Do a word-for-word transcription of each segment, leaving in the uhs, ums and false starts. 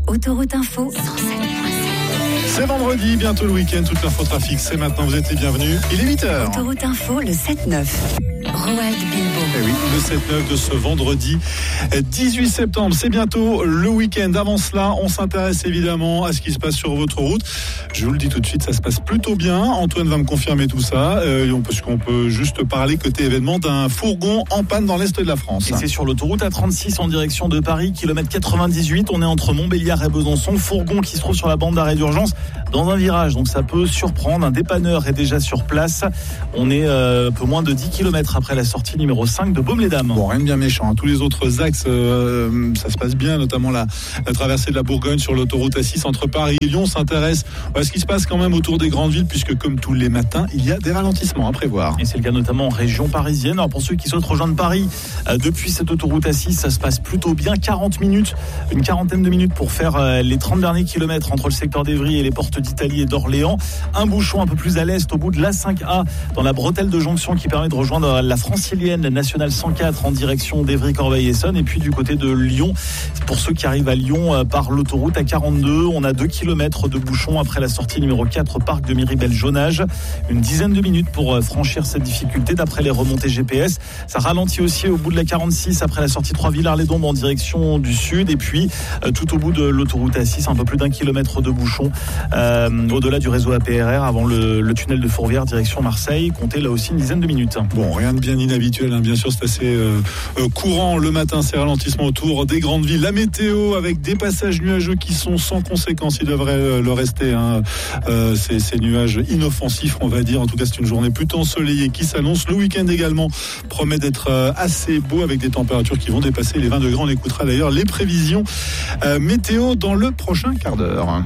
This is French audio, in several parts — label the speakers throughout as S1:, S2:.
S1: Autoroute Info cent sept virgule sept.
S2: C'est vendredi, bientôt le week-end, toute l'info trafic, c'est maintenant, vous êtes les bienvenus. Il est huit heures.
S1: Autoroute Info, le sept neuf. Roald Bilbo.
S2: Eh oui, le sept neuf de ce vendredi dix-huit septembre, c'est bientôt le week-end. Avant cela, on s'intéresse évidemment à ce qui se passe sur votre route. Je vous le dis tout de suite, ça se passe plutôt bien. Antoine va me confirmer tout ça, euh, parce qu'on peut juste parler côté événement d'un fourgon en panne dans l'est de la France.
S3: Et c'est sur l'autoroute A trente-six en direction de Paris, kilomètre quatre-vingt-dix-huit. On est entre Montbéliard et Besançon. Fourgon qui se trouve sur la bande d'arrêt d'urgence dans un virage, donc ça peut surprendre. Un dépanneur est déjà sur place. On est euh, un peu moins de dix kilomètres après la sortie numéro cinq de Baume-les-Dames.
S2: Bon, rien de bien méchant. Tous les autres axes, euh, ça se passe bien, notamment la, la traversée de la Bourgogne sur l'autoroute A six entre Paris et Lyon. On s'intéresse à ce qui se passe quand même autour des grandes villes, puisque comme tous les matins, il y a des ralentissements à prévoir.
S3: Et c'est le cas notamment en région parisienne. Alors pour ceux qui souhaitent rejoindre Paris euh, depuis cette autoroute A six, ça se passe plutôt bien. quarante minutes, une quarantaine de minutes pour faire euh, les trente derniers kilomètres entre le secteur d'Evry et les portes d'Italie et d'Orléans. Un bouchon un peu plus à l'est au bout de l'A cinq A dans la bretelle de jonction qui permet de rejoindre la francilienne, la nationale cent quatre en direction d'Evry, Corbeil-Essonnes. Et puis du côté de Lyon, pour ceux qui arrivent à Lyon euh, par l'autoroute A quarante-deux, on a deux kilomètres de bouchon après la sortie numéro quatre, parc de Miribel-Jonage. Une dizaine de minutes pour euh, franchir cette difficulté d'après les remontées G P S. Ça ralentit aussi au bout de la quarante-six après la sortie trois Villars-les-Dombes en direction du sud. Et puis euh, tout au bout de l'autoroute A six, un peu plus d'un kilomètre de bouchon euh, au-delà du réseau A P R R avant le, le tunnel de Fourvière direction Marseille. Comptez là aussi une dizaine de minutes.
S2: Bon, rien de bien inhabituel, hein. Bien sûr, c'est assez euh, euh, courant le matin, ces ralentissements autour des grandes villes. La météo avec des passages nuageux qui sont sans conséquence, il devrait euh, le rester, hein. euh, ces, ces nuages inoffensifs, on va dire. En tout cas, c'est une journée plutôt ensoleillée qui s'annonce. Le week-end également promet d'être euh, assez beau avec des températures qui vont dépasser les vingt degrés. On écoutera d'ailleurs les prévisions euh, météo dans le prochain quart d'heure.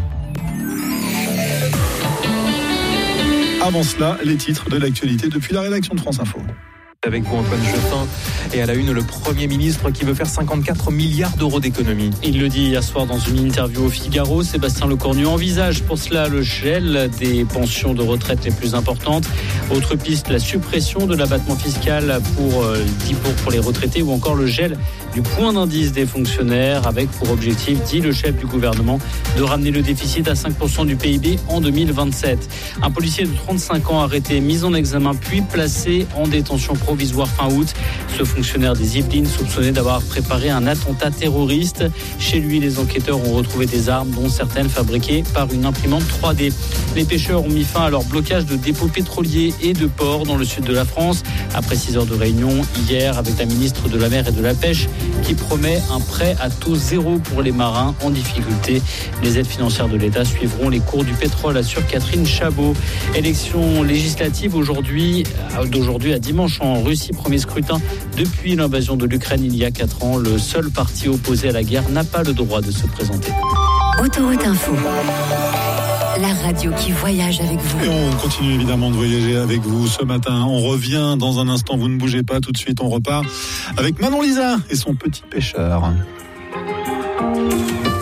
S2: Avant cela, les titres de l'actualité depuis la rédaction de France Info.
S4: Avec vous Antoine Jeffin, et à la une, le Premier ministre qui veut faire cinquante-quatre milliards d'euros d'économies.
S5: Il le dit hier soir dans une interview au Figaro. Sébastien Lecornu envisage pour cela le gel des pensions de retraite les plus importantes. Autre piste, la suppression de l'abattement fiscal pour dix pour pour les retraités, ou encore le gel du point d'indice des fonctionnaires, avec pour objectif, dit le chef du gouvernement, de ramener le déficit à cinq pour cent du P I B en deux mille vingt-sept. Un policier de trente-cinq ans arrêté, mis en examen puis placé en détention provisoire provisoire fin août. Ce fonctionnaire des Yvelines soupçonné d'avoir préparé un attentat terroriste. Chez lui, les enquêteurs ont retrouvé des armes, dont certaines fabriquées par une imprimante trois D. Les pêcheurs ont mis fin à leur blocage de dépôts pétroliers et de ports dans le sud de la France. Après six heures de réunion hier avec la ministre de la Mer et de la Pêche qui promet un prêt à taux zéro pour les marins en difficulté. Les aides financières de l'État suivront les cours du pétrole, assure Catherine Chabot. Élection législative aujourd'hui, d'aujourd'hui à dimanche en Russie. Premier scrutin depuis l'invasion de l'Ukraine il y a quatre ans. Le seul parti opposé à la guerre n'a pas le droit de se présenter.
S1: Autoroute Info, la radio qui voyage avec vous.
S2: Et on continue évidemment de voyager avec vous ce matin. On revient dans un instant, vous ne bougez pas, tout de suite on repart avec Manon Lisa et son petit pêcheur.